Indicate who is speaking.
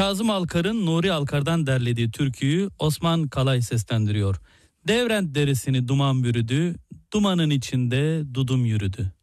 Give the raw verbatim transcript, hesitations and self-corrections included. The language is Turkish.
Speaker 1: Kazım Alkar'ın Nuri Alkar'dan derlediği türküyü Osman Kalay seslendiriyor. Devrent deresini duman bürüdü, dumanın içinde dudum yürüdü.